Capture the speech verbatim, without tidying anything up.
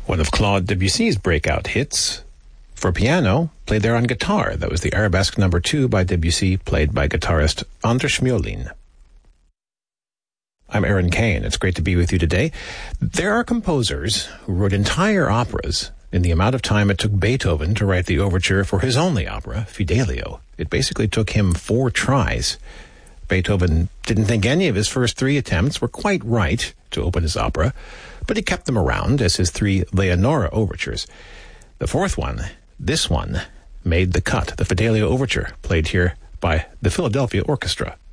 One of Claude Debussy's breakout hits for piano, played there on guitar. That was the Arabesque number two by Debussy, played by guitarist Anders Mjolin. I'm Aaron Kane. It's great to be with you today. There are composers who wrote entire operas in the amount of time it took Beethoven to write the overture for his only opera, Fidelio. It basically took him four tries. Beethoven didn't think any of his first three attempts were quite right to open his opera, but he kept them around as his three Leonora overtures. The fourth one, this one, made the cut, the Fidelio overture, played here by the Philadelphia Orchestra.